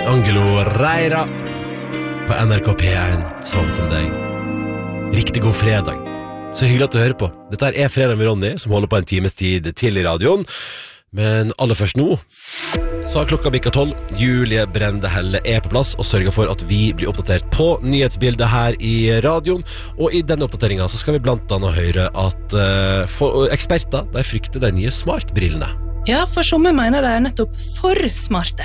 Angelo Reira på NRK P1, sånn som deg. Riktig god fredag. Så hyggelig at du hører på. Dette er Fredag med Ronny, som holder på en times tid til i radioen. Men aller først nå, så har klokka bikket 12. Julie Brende Helle er på plass og sørger for at vi blir oppdatert på nyhetsbildet her i radioen. Og i denne oppdateringen så skal vi blant annet høre at eksperter, de frykter de nye smartbrillene. Ja, for somme mener de er nettopp for smarte.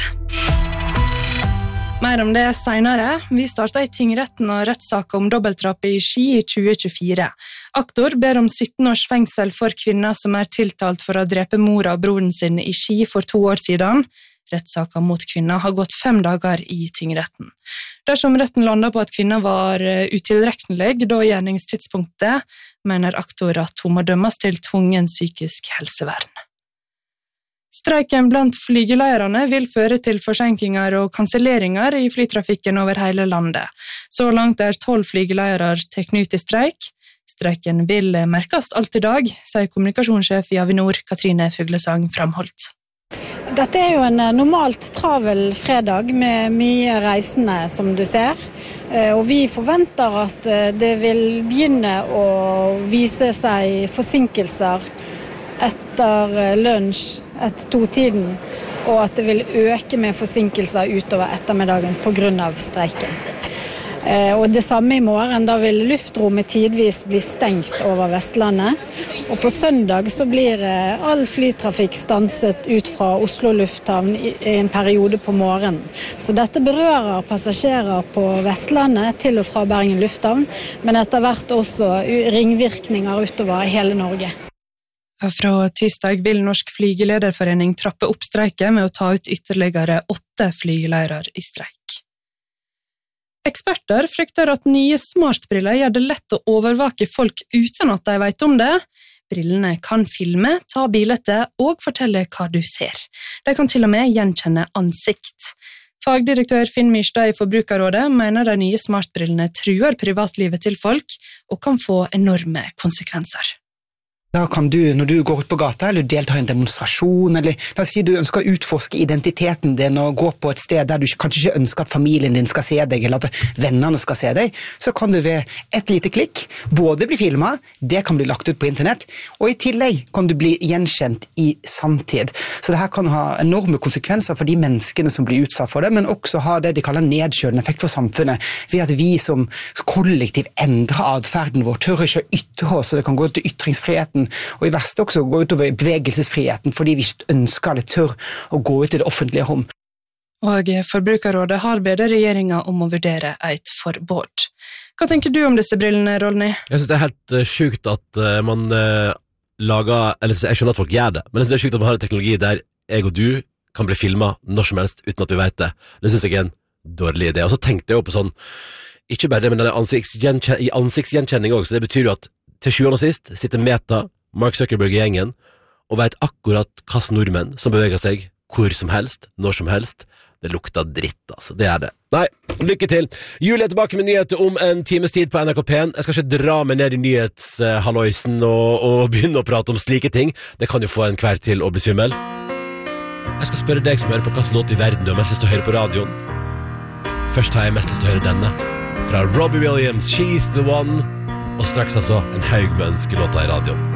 Mer om det senere. Vi startet i tingretten og rettssaker om dobbeltdrap i Ski i 2024. Aktor ber om 17 års fengsel for kvinner som er tiltalt for å drepe mora og broren sin i Ski for 2 år siden. Rettssaker mot kvinner har gått 5 dager i tingretten. Dersom retten lander på at kvinner var utilrekkelig da gjerningstidspunktet, mener aktor at hun må dømmes til tvungen psykisk helsevern. Streiken blant flygeleierne vil føre til forsinkinger og kanselleringer i flytrafikken over hele landet. Så langt er 12 flygeleiere tatt ut i streik. Streiken vil merkes alt i dag, sier kommunikasjonssjef i Avinor, Katrine Fuglesang Framholdt. Dette er jo en normalt travel fredag med mye reisende, som du ser. Og vi forventer at det vil begynne å vise seg forsinkelser etter lunsj, etter 2-tiden, og at det vil øke med forsinkelser utover ettermiddagen på grunn av streiken. Og det samme i morgen, da vil luftrommet tidvis bli stengt over Vestlandet. Og på søndag så blir all flytrafikk stanset ut fra Oslo lufthavn i en periode på morgenen. Så dette berører passasjerer på Vestlandet til og fra Bergen lufthavn, men etter hvert også ringvirkninger utover hele Norge. Fra tirsdag vil Norsk Flygelederforening trappe opp streiken med å ta ut ytterligere 8 flygeleiere i streik. Eksperter frykter at nye smartbriller gjør det lett å overvake folk uten at de vet om det. Brillene kan filme, ta bilder og fortelle hva du ser. De kan til og med gjenkjenne ansikt. Fagdirektør Finn Myrstad i Forbrukerrådet mener de nye smartbrillene truer privatlivet til folk og kan få enorme konsekvenser. Da kan du, når du går ut på gata, eller deltar i en demonstrasjon, eller la oss si du ønsker å utforske identiteten din og gå på et sted der du kanskje ikke ønsker at familien din skal se deg, eller at vennene skal se deg, så kan du ved et lite klikk både bli filmet, det kan bli lagt ut på internett, og i tillegg kan du bli gjenkjent i samtid. Så det her kan ha enorme konsekvenser for de menneskene som blir utsatt for det, men også ha det de kaller nedkjølende effekt for samfunnet, ved at vi som kollektiv endrer adferden vår, tør ikke å ytre oss, så det kan gå til ytringsfriheten, og i verste også gå utover bevegelsesfriheten, fordi vi ønsker eller tør å gå ut i det offentlige rom. Og Forbrukerrådet har bedt regjeringen om å vurdere et forbud. Hva tenker du om disse brillene, Ronny? Jeg synes det er helt sykt at man lager, eller jeg skjønner at folk gjør det, men jeg synes det er sykt at man har en teknologi der jeg og du kan bli filmet når som helst uten at vi vet det. Det synes jeg er en dårlig idé. Og så tenkte jeg jo på sånn, ikke bare det, men det er ansiktsgjenkjenning også, så det betyr jo at til sjuende og sist sitter Meta, Mark Zuckerberg i gjengen, og vet akkurat hva nordmenn som beveger seg hvor som helst, når som helst. Det lukter dritt, altså. Det er det. Nei, lykke til! Julie er tilbake med nyheter om en times tid på NRK P1. Jeg skal ikke dra meg ned i nyhetshalloisen og begynne å prate om slike ting. Det kan jo få en hver til å bli svimmel. Jeg skal spørre deg som hører på hva låt i verden du har mest lyst til å høre på radioen. Først har jeg mest lyst til å høre denne. Fra Robbie Williams, She's the One. Og straks altså en haug med ønskelåter i radioen.